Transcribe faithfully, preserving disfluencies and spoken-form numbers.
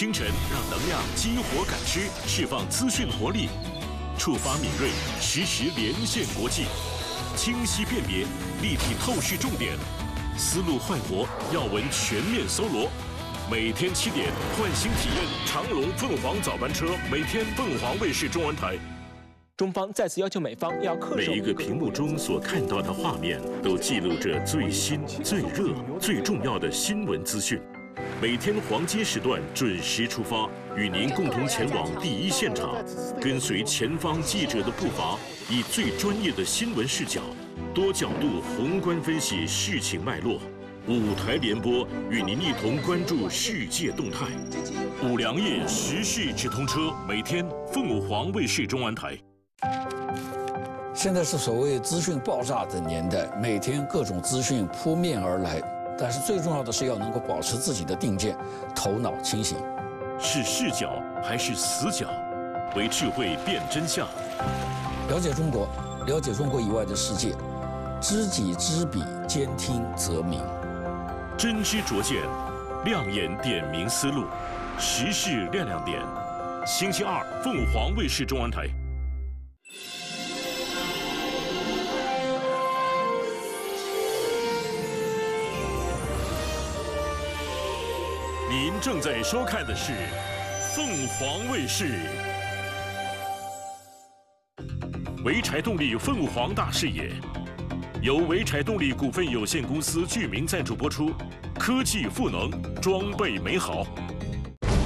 清晨让能量激活感知，释放资讯活力，触发敏锐，实时连线国际，清晰辨别，立体透视重点，思路焕活，要闻全面搜罗。每天七点，换新体验长龙凤凰早班车，每天凤凰卫视中文台。 中方再次要求美方要恪守每一个屏幕中所看到的画面，都记录着最新、最热、最重要的新闻资讯。每天黄金时段准时出发，与您共同前往第一现场，跟随前方记者的步伐，以最专业的新闻视角，多角度宏观分析事情脉络。五台联播与您一同关注世界动态。五粮液时事直通车，每天凤凰卫视中文台。 现在是所谓资讯爆炸的年代，每天各种资讯扑面而来。但是最重要的是要能够保持自己的定见，头脑清醒。 是视角还是死角？为智慧辨真相。 了解中国，了解中国以外的世界，知己知彼，兼听则明。 真知灼见，亮眼点明思路，时事亮亮点。星期二，凤凰卫视中文台。您正在收看的是凤凰卫视。潍柴动力凤凰大视野，由潍柴动力股份有限公司居民赞助播出。科技赋能，装备美好。